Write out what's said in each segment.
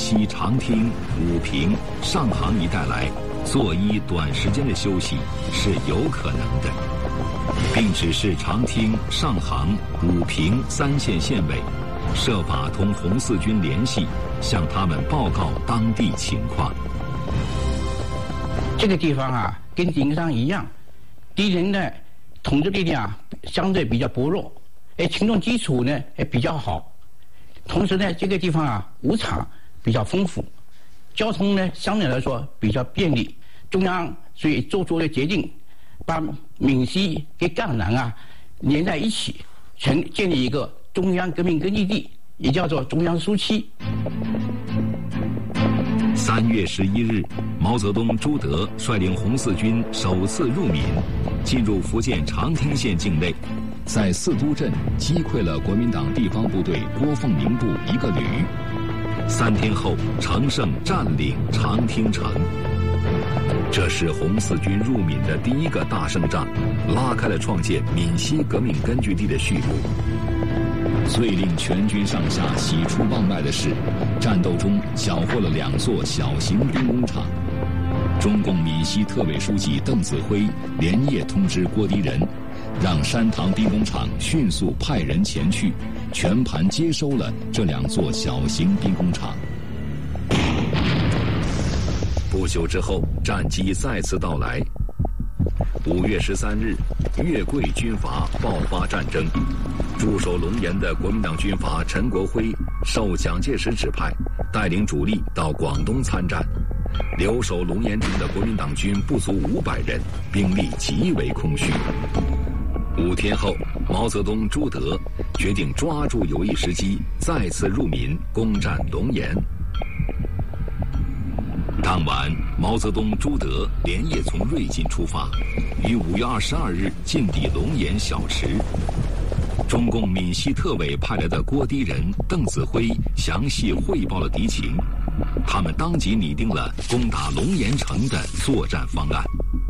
西长汀、武平、上杭一带来，做一短时间的休息是有可能的，并指示长汀、上杭、武平3县县委设法同红四军联系，向他们报告当地情况。 这个地方啊，跟顶上一样，敌人的统治力量啊相对比较薄弱，群众基础呢也比较好，同时呢这个地方啊物产比较丰富，交通呢相对来说比较便利。中央所以做出了决定，把闽西跟赣南啊连在一起，建立一个中央革命根据地，也叫做中央苏区。 3月11日，毛泽东、朱德率领红四军首次入闽，进入福建长汀县境内，在四都镇击溃了国民党地方部队郭凤鸣部1个旅。3天后，乘胜占领长汀城。这是红四军入闽的第一个大胜仗，拉开了创建闽西革命根据地的序幕。最令全军上下喜出望外的是，战斗中缴获了2座小型兵工厂。中共闽西特委书记邓子恢连夜通知郭迪仁，让山塘兵工厂迅速派人前去，全盘接收了这2座小型兵工厂。不久之后，战机再次到来。5月13日，粤桂军阀爆发战争。驻守龙岩的国民党军阀陈国辉受蒋介石指派，带领主力到广东参战。留守龙岩城的国民党军不足500人，兵力极为空虚。5天后，毛泽东、朱德决定抓住有益时机，再次入闽攻占龙岩。当晚，毛泽东、朱德连夜从瑞金出发，于5月22日进抵龙岩小池。中共闽西特委派来的郭迪仁、邓子恢详细汇报了敌情，他们当即拟定了攻打龙岩城的作战方案。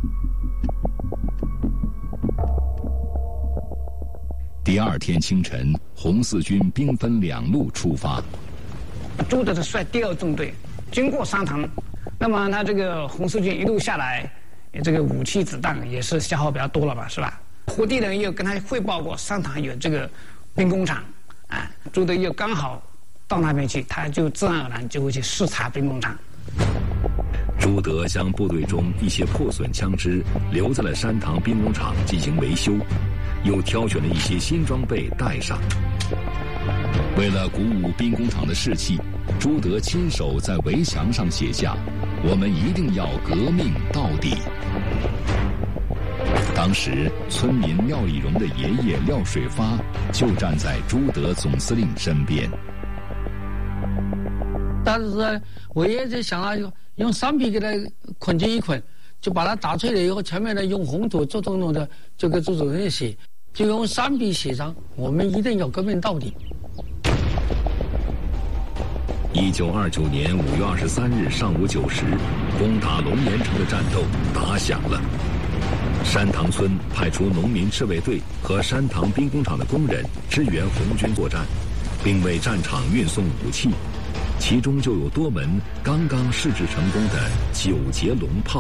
第2天清晨，红四军兵分2路出发。 朱德是率第2纵队经过山塘，那么他这个红四军一路下来，这个武器子弹也是消耗比较多了吧，是吧？胡地人又跟他汇报过山塘有这个兵工厂，朱德又刚好到那边去，他就自然而然就会去视察兵工厂。 朱德将部队中一些破损枪支留在了山塘兵工厂进行维修，又挑选了一些新装备带上。为了鼓舞兵工厂的士气，朱德亲手在围墙上写下：“我们一定要革命到底。”当时，村民廖以荣的爷爷廖水发就站在朱德总司令身边。 当时我爷爷就想了，用山皮给它捆进一捆，就把它打碎了以后，前面呢用红土做重重的，就给朱主任写，就用山皮写上“我们一定要革命到底”。 1929年5月23日上午9时，攻打龙岩城的战斗打响了。山塘村派出农民赤卫队和山塘兵工厂的工人支援红军作战，并为战场运送武器，其中就有多门刚刚试制成功的9节龙炮。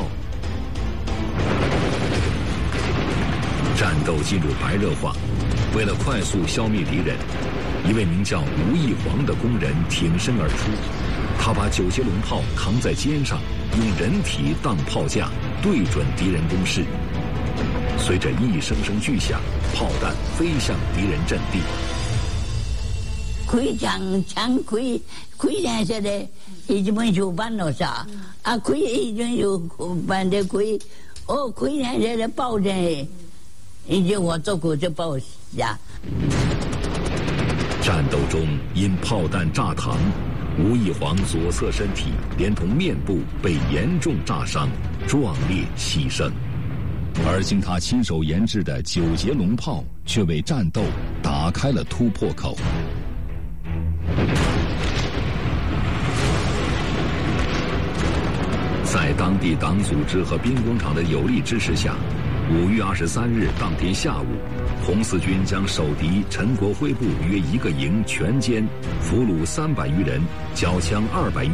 战斗进入白热化，为了快速消灭敌人，一位名叫吴义煌的工人挺身而出，他把9节龙炮扛在肩上，用人体当炮架，对准敌人攻势。随着一声声巨响，炮弹飞向敌人阵地。 枪开两下的，已经没有办了啥？开已经有办的开两下的爆的，已经我做过这爆下。 战斗中因炮弹炸膛，吴义煌左侧身体连同面部被严重炸伤，壮烈牺牲。而经他亲手研制的9节龙炮却为战斗打开了突破口。在当地党组织和兵工厂的有力支持下，5月23日当天下午，红四军将守敌陈国辉部约1个营全歼，俘虏300余人，缴枪200余